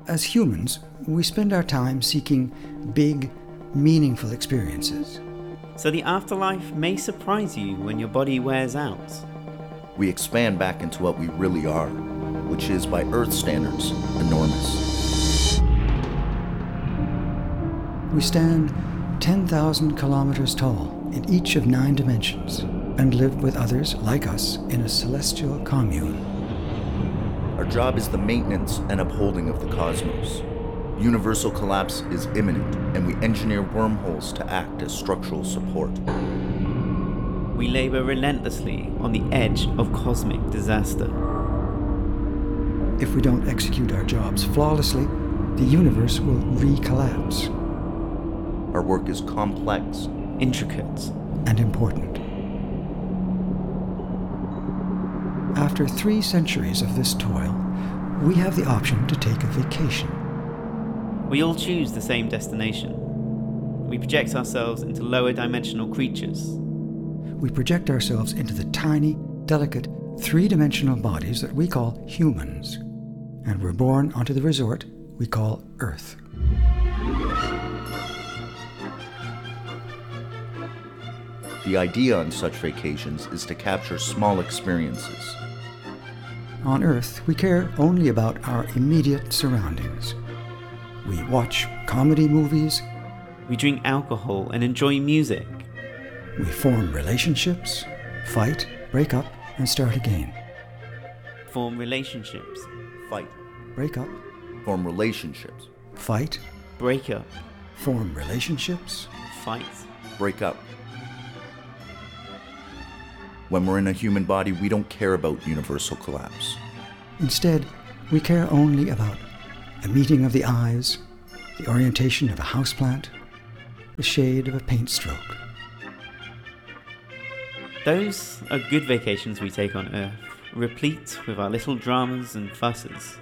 As humans, we spend our time seeking big, meaningful experiences. So the afterlife may surprise you when your body wears out. We expand back into what we really are, which is, by Earth standards, enormous. We stand 10,000 kilometers tall in each of 9 dimensions and live with others like us in a celestial commune. Our job is the maintenance and upholding of the cosmos. Universal collapse is imminent, and we engineer wormholes to act as structural support. We labor relentlessly on the edge of cosmic disaster. If we don't execute our jobs flawlessly, the universe will recollapse. Our work is complex, intricate, and important. After 3 centuries of this toil, we have the option to take a vacation. We all choose the same destination. We project ourselves into lower dimensional creatures. We project ourselves into the tiny, delicate, 3-dimensional bodies that we call humans, and we're born onto the resort we call Earth. The idea on such vacations is to capture small experiences. On Earth, we care only about our immediate surroundings. We watch comedy movies. We drink alcohol and enjoy music. We form relationships, fight, break up, and start again. Form relationships. Fight. Break up. Form relationships. Fight. Break up. Form relationships. Fight. Break up. When we're in a human body, we don't care about universal collapse. Instead, we care only about the meeting of the eyes, the orientation of a houseplant, the shade of a paint stroke. Those are good vacations we take on Earth, replete with our little dramas and fusses.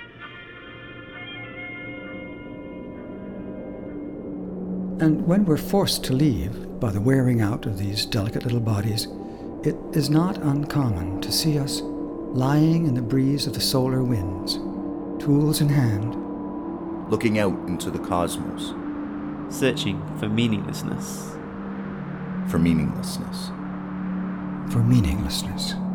And when we're forced to leave by the wearing out of these delicate little bodies, it is not uncommon to see us lying in the breeze of the solar winds, tools in hand, looking out into the cosmos, searching for meaninglessness. For meaninglessness. For meaninglessness.